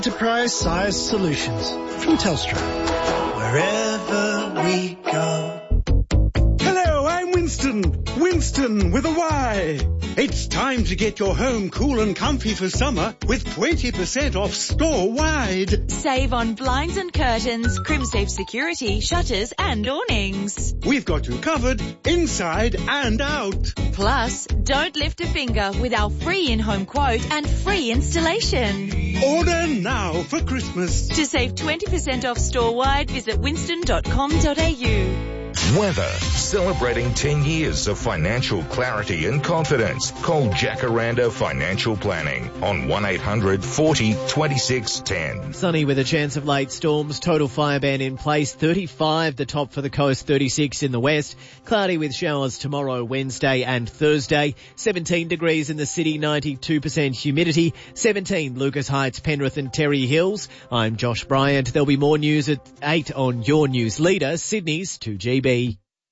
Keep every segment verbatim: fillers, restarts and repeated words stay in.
Enterprise size solutions from Telstra. Wherever we go. Hello, I'm Winston. Winston with a Y. It's time to get your home cool and comfy for summer with twenty percent off store-wide. Save on blinds and curtains, CrimSafe security, shutters and awnings. We've got you covered inside and out. Plus, don't lift a finger with our free in-home quote and free installation. Order now for Christmas. To save twenty percent off store-wide, visit winston dot com dot a u. Weather. Celebrating ten years of financial clarity and confidence. Call Jacaranda Financial Planning on one eight hundred forty twenty-six ten. Sunny with a chance of late storms. Total fire ban in place. thirty-five the top for the coast, thirty-six in the west. Cloudy with showers tomorrow, Wednesday and Thursday. seventeen degrees in the city, ninety-two percent humidity. seventeen Lucas Heights, Penrith and Terry Hills. I'm Josh Bryant. There'll be more news at eight on your news leader, Sydney's two G B.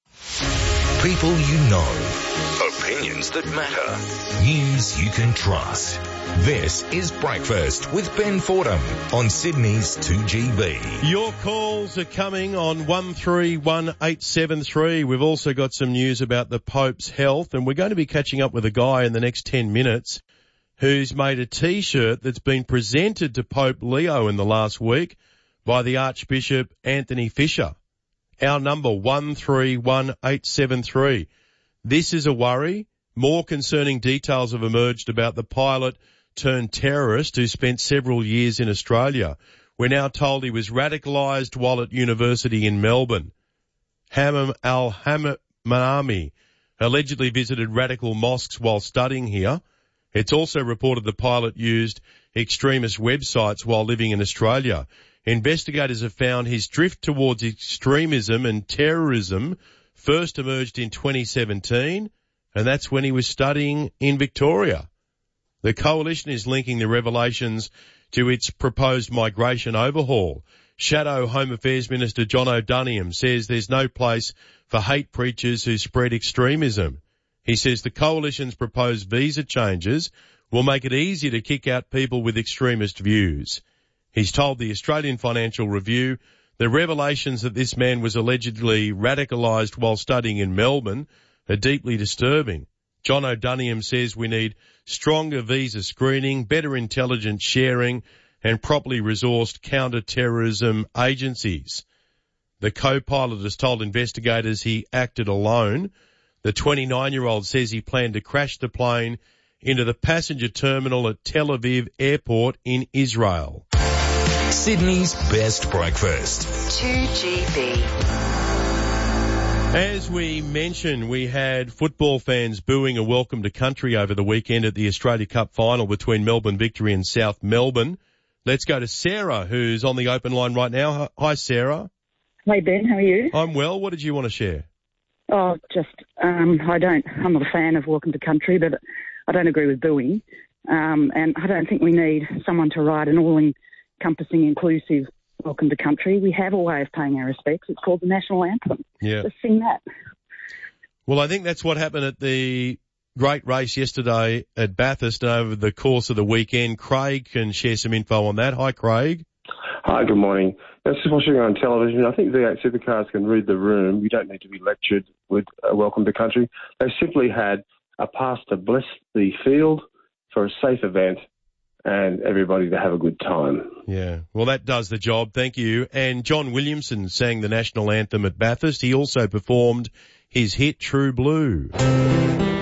People you know. Opinions that matter. News you can trust. This is Breakfast with Ben Fordham on Sydney's two G B. Your calls are coming on one three one eight seven three. We've also got some news about the Pope's health, and we're going to be catching up with a guy in the next ten minutes who's made a T-shirt that's been presented to Pope Leo in the last week by the Archbishop Anthony Fisher. Our number, one three one eight seven three. This is a worry. More concerning details have emerged about the pilot turned terrorist who spent several years in Australia. We're now told he was radicalised while at university in Melbourne. Hamam al-Hamami allegedly visited radical mosques while studying here. It's also reported the pilot used extremist websites while living in Australia. Investigators have found his drift towards extremism and terrorism first emerged in twenty seventeen, and that's when he was studying in Victoria. The coalition is linking the revelations to its proposed migration overhaul. Shadow Home Affairs Minister John O'Doniam says there's no place for hate preachers who spread extremism. He says the coalition's proposed visa changes will make it easier to kick out people with extremist views. He's told the Australian Financial Review the revelations that this man was allegedly radicalised while studying in Melbourne are deeply disturbing. John O'Doniam says we need stronger visa screening, better intelligence sharing and properly resourced counter-terrorism agencies. The co-pilot has told investigators he acted alone. The twenty-nine-year-old says he planned to crash the plane into the passenger terminal at Tel Aviv Airport in Israel. Sydney's best breakfast. two G B. As we mentioned, we had football fans booing a welcome to country over the weekend at the Australia Cup final between Melbourne Victory and South Melbourne. Let's go to Sarah, who's on the open line right now. Hi, Sarah. Hey, Ben. How are you? I'm well. What did you want to share? Oh, just, um, I don't, I'm not a fan of Welcome to Country, but I don't agree with booing. Um, and I don't think we need someone to write an all-encompassing, inclusive Welcome to Country. We have a way of paying our respects. It's called the National Anthem. Yeah. Let's sing that. Well, I think that's what happened at the great race yesterday at Bathurst and over the course of the weekend. Craig can share some info on that. Hi, Craig. Hi, good morning. That's just watching on television. I think V eight Supercars can read the room. You don't need to be lectured with uh, Welcome to Country. They simply had a pastor bless the field for a safe event and everybody to have a good time. Yeah, well, that does the job. Thank you. And John Williamson sang the national anthem at Bathurst. He also performed his hit True Blue.